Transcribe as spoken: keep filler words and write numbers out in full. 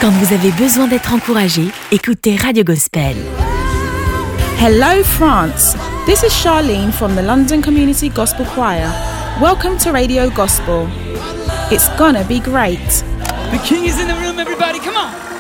Quand vous avez besoin d'être encouragé, écoutez Radio Gospel. Hello France, this is Charlene from the London Community Gospel Choir. Welcome to Radio Gospel. It's gonna be great. The King is in the room, everybody, come on!